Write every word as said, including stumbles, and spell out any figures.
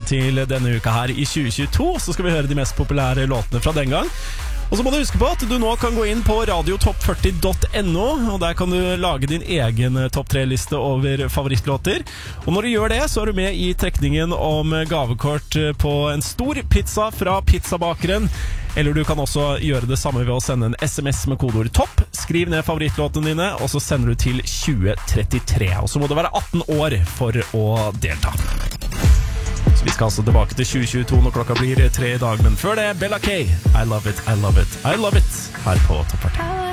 til denne uka her i tjue tjueto. Så skal vi høre de mest populære låtene fra den gang. Og så må du huske på at du nå kan gå inn på radio topp førti punktum no, og der kan du lage din egen topp tre-liste over favorittlåter. Og når du gjør det, så er du med i trekningen om gavekort på en stor pizza fra pizzabakeren. Eller du kan også gjøre det samme ved å sende en sms med kodeord topp. Skriv ned favorittlåtene dine, og så sender du til tjue trettitre. Og så må du være atten år for å delta. Så vi skal altså tilbake til tjue tjueto når klokka blir tre i dag. Men før det, Bella K. I love it, I love it, I love it. Her på Topp førti.